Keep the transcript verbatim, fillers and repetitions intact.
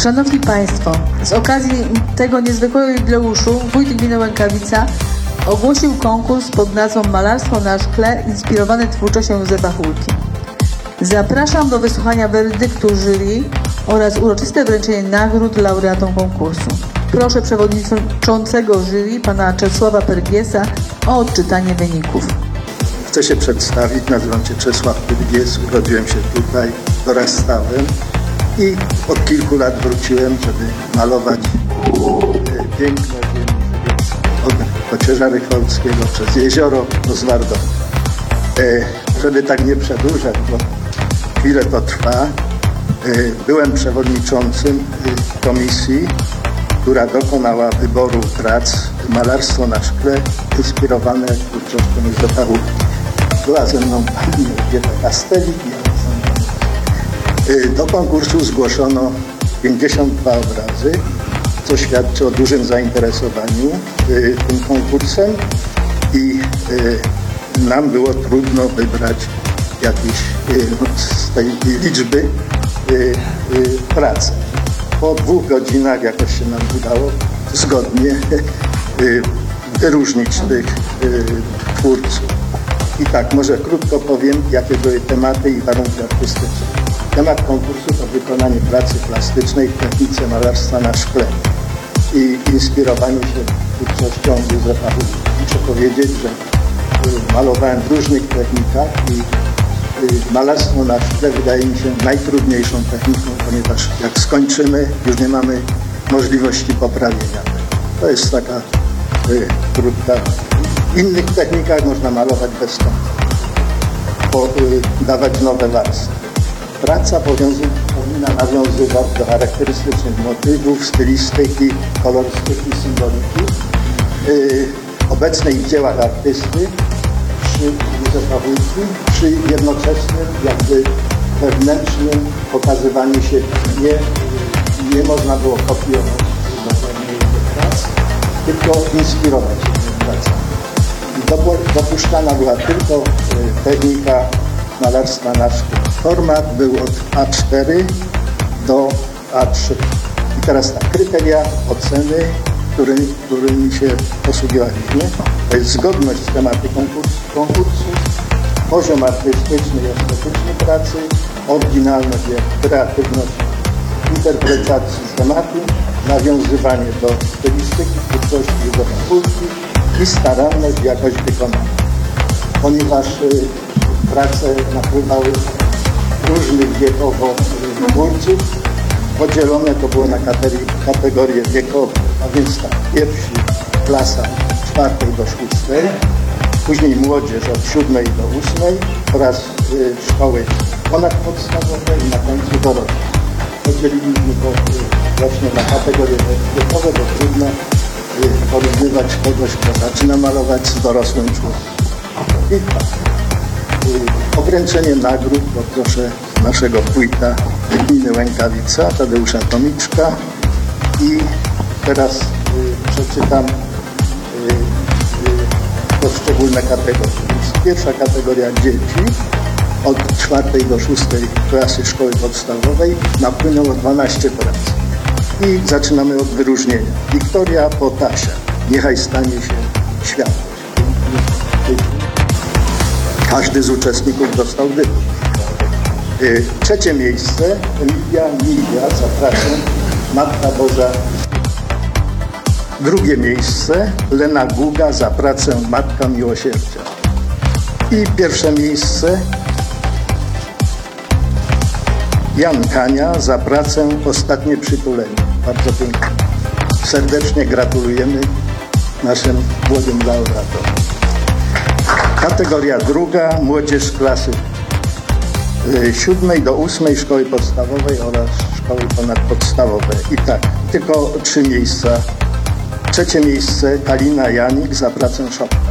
Szanowni Państwo, z okazji tego niezwykłego jubileuszu wójt gminy Łękawica ogłosił konkurs pod nazwą Malarstwo na szkle inspirowane twórczością Józefa Hulki. Zapraszam do wysłuchania werdyktu jury oraz uroczyste wręczenie nagród laureatom konkursu. Proszę przewodniczącego jury, pana Czesława Pergiesa, o odczytanie wyników. Chcę się przedstawić, nazywam się Czesław Pergies, urodziłem się tutaj, dorastałem i od kilku lat wróciłem, żeby malować e, piękne od Kocierza Rychwoldzkiego przez jezioro do Zwardowa. E, żeby tak nie przedłużać, bo chwilę to trwa, e, byłem przewodniczącym e, komisji, która dokonała wyboru prac Malarstwo na szkle inspirowane twórczością Józefa Hulki. Była ze mną pani Elżbieta Kastelik i do konkursu zgłoszono pięćdziesiąt dwa obrazy, co świadczy o dużym zainteresowaniu y, tym konkursem i y, nam było trudno wybrać jakieś y, z tej liczby y, y, pracę. Po dwóch godzinach jakoś się nam udało zgodnie y, wyróżnić tych y, twórców. I tak, może krótko powiem, jakie były tematy i warunki artystyczne. Temat konkursu to wykonanie pracy plastycznej w technice malarstwa na szkle i inspirowanie się twórczością Józefa Hulki. Muszę powiedzieć, że malowałem w różnych technikach i malarstwo na szkle wydaje mi się najtrudniejszą techniką, ponieważ jak skończymy, już nie mamy możliwości poprawienia. To jest taka y, krótka. W innych technikach można malować bez końca, y, dawać nowe warstwy. Praca powinna nawiązywać do charakterystycznych motywów, stylistyki, kolorystyki, symboliki yy, obecnej w dziełach artysty przy Józefa Hulki, przy jednoczesnym jakby wewnętrznym pokazywaniu się. Nie, nie można było kopiować dokładnie jego prac, tylko inspirować się tymi pracami. Dopuszczana była tylko yy, technika malarstwa na szkle. Format był od A cztery do A trzy. I teraz tak, kryteria oceny, którymi, którymi się posługiwaliśmy, to jest zgodność z tematyką konkursu, poziom artystyczny i estetyczny pracy, oryginalność i kreatywność interpretacji tematu, nawiązywanie do stylistyki, twórczości Józefa Hulki i staranność w jakość wykonania. Ponieważ y, prace napływały różnych wiekowo twórców, podzielone to było na kategorie wiekowe, a więc tak, pierwsi klasa od czwartej do szóstej, później młodzież od siódmej do ósmej oraz y, szkoły ponadpodstawowe i na końcu dorosłe. Podzieliliśmy to y, właśnie na kategorie wiekowe, bo trudno y, porównywać kogoś, kto zaczyna malować z dorosłym człowiekiem. I tak. Okręcenie nagród poproszę naszego wójta gminy Łękawica, Tadeusza Tomiczka, i teraz y, przeczytam y, y, poszczególne kategorie. Więc pierwsza kategoria dzieci od czwartej do szóstej klasy szkoły podstawowej napłynęło dwanaście prac. I zaczynamy od wyróżnienia. Wiktoria Potasia, niechaj stanie się światłość. Każdy z uczestników dostał dyplom. Yy, trzecie miejsce Emilia Milia za pracę Matka Boża. Drugie miejsce Lena Guga za pracę Matka Miłosierdzia. I pierwsze miejsce Jan Kania za pracę Ostatnie przytulenie. Bardzo pięknie. Serdecznie gratulujemy naszym młodym laureatom. Kategoria druga, młodzież klasy y, siódmej do ósmej szkoły podstawowej oraz szkoły ponadpodstawowej. I tak, tylko trzy miejsca. Trzecie miejsce Kalina Janik za pracę Szopka.